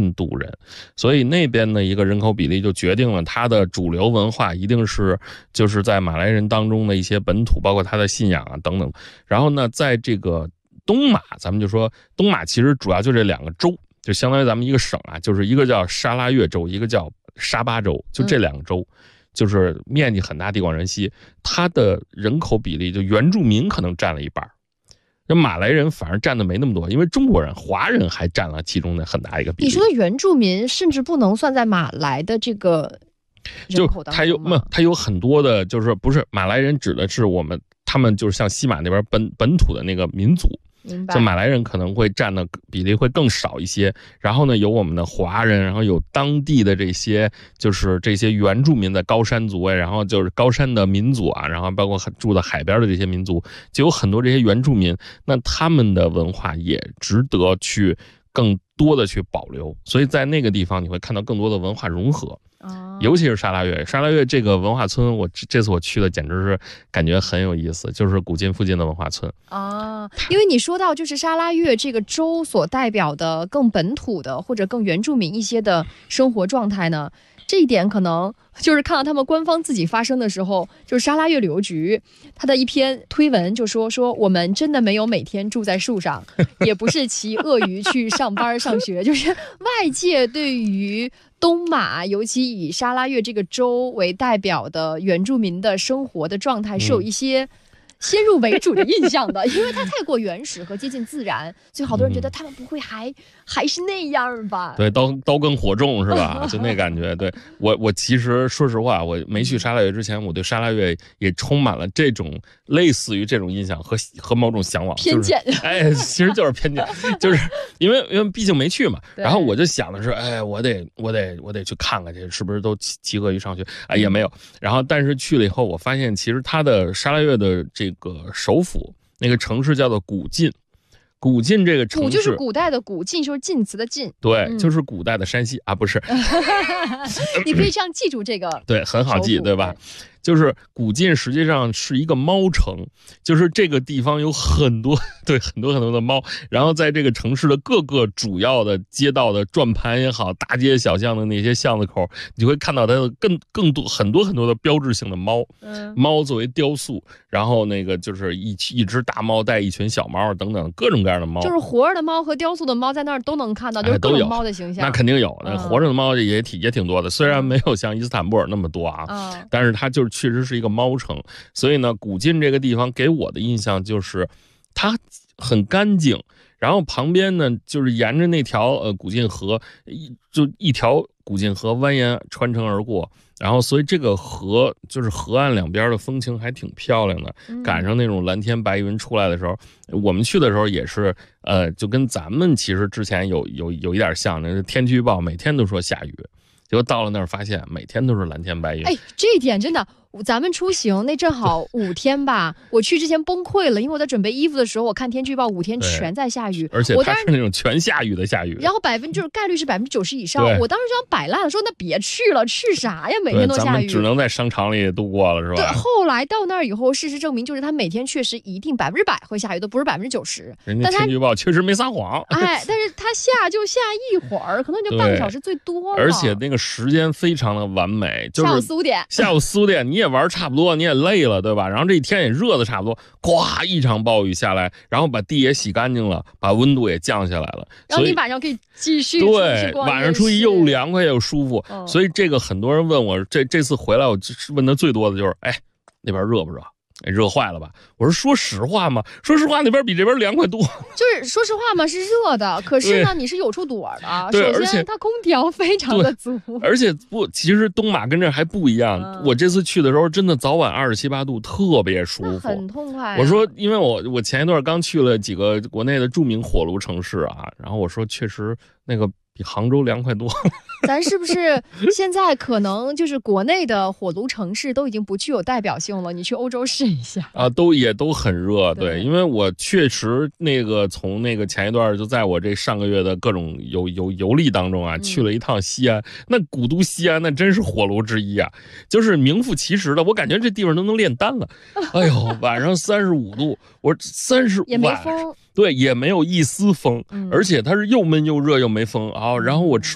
印度人，所以那边的一个人口比例就决定了它的主流文化一定是就是在马来人当中的一些本土，包括他的信仰啊等等。然后呢，在这个东马，咱们就说东马其实主要就这2个州，就相当于咱们一个省啊，就是一个叫沙拉越州，一个叫沙巴州，就这2个州。就是面积很大，地广人稀，它的人口比例就原住民可能占了一半，那马来人反而占的没那么多，因为中国人、华人还占了其中的很大一个比例。 你说的原住民甚至不能算在马来的这个人口当中吗？ 它有很多的，就是不是马来人指的是他们就是像西马那边本土的那个民族。就马来人可能会占的比例会更少一些，然后呢，有我们的华人，然后有当地的这些就是这些原住民的高山族啊，然后就是高山的民族啊，然后包括住在海边的这些民族，就有很多这些原住民，那他们的文化也值得去更多的去保留，所以在那个地方你会看到更多的文化融合。尤其是沙拉越这个文化村，我这次我去的简直是感觉很有意思，就是古晋附近的文化村啊。因为你说到就是沙拉越这个州所代表的更本土的或者更原住民一些的生活状态呢，这一点可能就是看到他们官方自己发声的时候，就是沙拉越旅游局他的一篇推文就说我们真的没有每天住在树上，也不是骑鳄鱼去上班上学，就是外界对于东马，尤其以沙拉越这个州为代表的原住民的生活的状态是有一些先入为主的印象的，因为它太过原始和接近自然，所以好多人觉得他们不会还是那样吧？ 对，刀耕火种是吧？就那感觉。对，我其实说实话，我没去沙拉越之前，我对沙拉越也充满了这种类似于这种印象和某种向往， 偏见。 其实就是偏见，就是因为毕竟没去嘛。然后我就想的是，我得去看看去，是不是都骑鳄鱼上学？也没有。然后但是去了以后，我发现其实它的沙拉越的这个首府那个城市叫做古晋。古晋这个城市， 古就是古代的古，晋就是晋祠的晋， 对，就是古代的山西啊，不是。 你可以这样记住这个， 对，很好记，对吧？就是古晋实际上是一个猫城，就是这个地方有很多的猫，然后在这个城市的各个主要的街道的转盘也好，大街小巷的那些巷子口，你会看到它的更多很多的标志性的猫，猫作为雕塑，然后那个就是一只大猫带一群小猫等等各种各样的猫， 就是活着的猫和雕塑的猫在那儿都能看到，就是各种猫的形象。 那肯定有，活着的猫也挺多的，虽然没有像伊斯坦布尔那么多啊，但是它就是确实是一个猫城，所以呢，古晋这个地方给我的印象就是它很干净，然后旁边呢就是沿着那条古晋河，就一条古晋河蜿蜒穿城而过，然后所以这个河就是河岸两边的风情还挺漂亮的，赶上那种蓝天白云出来的时候，我们去的时候也是就跟咱们其实之前有一点像，那天气预报每天都说下雨，结果到了那儿发现每天都是蓝天白云。 这一点真的，咱们出行那正好5天吧，我去之前崩溃了，因为我在准备衣服的时候，我看天气预报5天全在下雨， 而且它是那种全下雨的下雨， 然后就是概率是90%以上，我当时就想摆烂了，说那别去了，去啥呀？每天都下雨， 咱们只能在商场里度过了，是吧？ 对，后来到那儿以后，事实证明就是它每天确实一定100%会下雨，都不是90%。 人家天气预报确实没撒谎， 但是它下就下一会儿，可能就半个小时最多了， 而且那个时间非常的完美，就是下午4、5点，你也玩差不多，你也累了，对吧？然后这一天也热的差不多，咵一场暴雨下来，然后把地也洗干净了，把温度也降下来了， 然后你晚上可以继续对，晚上出去又凉快又舒服，所以这个很多人问我，这次回来我问的最多的就是，那边热不热？热坏了吧？我说说实话嘛，说实话那边比这边凉快多。 就是说实话嘛，是热的，可是呢你是有处躲的。 对， 首先它空调非常的足， 而且其实东马跟这还不一样。我这次去的时候真的早晚27、8度，特别舒服， 很痛快。 我说，因为我前一段刚去了几个国内的著名火炉城市啊，然后我说确实那个比杭州凉快多。 咱是不是现在可能就是国内的火炉城市都已经不具有代表性了？你去欧洲试一下啊，也都很热。对，因为我确实那个从那个前一段就在我这上个月的各种游历当中啊，去了一趟西安。那古都西安那真是火炉之一啊，就是名副其实的，我感觉这地方都能炼丹了。哎呦，晚上35度，我30 也没风， 对，也没有一丝风，而且它是又闷又热又没风啊。然后我吃